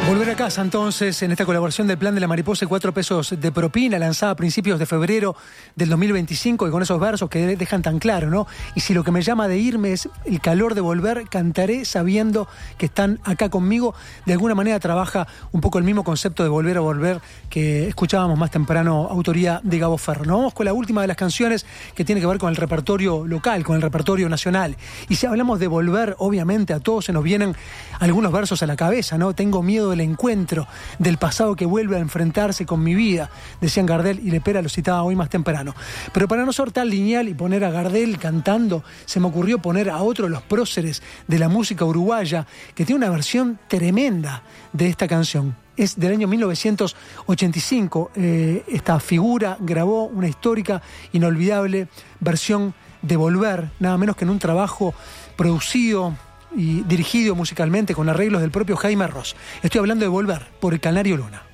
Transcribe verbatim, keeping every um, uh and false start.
Volver a casa entonces en esta colaboración del Plan de la Mariposa y cuatro pesos de propina, lanzada a principios de febrero del dos mil veinticinco, y con esos versos que dejan tan claro, ¿no? Y si lo que me llama de irme es el calor de volver, cantaré sabiendo que están acá conmigo. De alguna manera trabaja un poco el mismo concepto de volver a volver que escuchábamos más temprano, autoría de Gabo Ferro. Nos vamos con la última de las canciones que tiene que ver con el repertorio local, con el repertorio nacional. Y si hablamos de volver, obviamente a todos se nos vienen algunos versos a la cabeza, ¿no? Tengo miedo del encuentro, del pasado que vuelve a enfrentarse con mi vida, decían Gardel y Lepera, lo citaba hoy más temprano. Pero para no ser tan lineal y poner a Gardel cantando, se me ocurrió poner a otro de los próceres de la música uruguaya, que tiene una versión tremenda de esta canción. Es del año mil novecientos ochenta y cinco. Eh, esta figura grabó una histórica, inolvidable versión de Volver, nada menos que en un trabajo producido y dirigido musicalmente con arreglos del propio Jaime Ross. Estoy hablando de Volver por el Canario Luna.